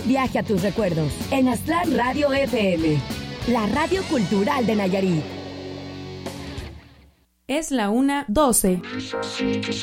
viaje a tus recuerdos en Aztlán Radio FM, la radio cultural de Nayarit. Es la 1:12.